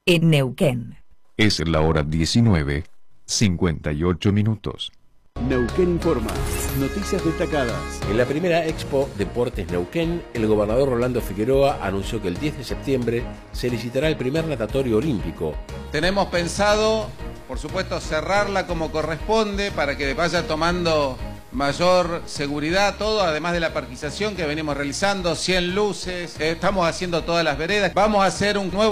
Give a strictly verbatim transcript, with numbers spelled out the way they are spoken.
en Neuquén. Es la hora diecinueve, cincuenta y ocho minutos. Neuquén informa. Noticias destacadas. En la primera Expo Deportes Neuquén, el gobernador Rolando Figueroa anunció que el diez de septiembre se licitará el primer natatorio olímpico. Tenemos pensado, por supuesto, cerrarla como corresponde para que vaya tomando mayor seguridad todo, además de la parquización que venimos realizando, cien luces, eh, estamos haciendo todas las veredas. Vamos a hacer un nuevo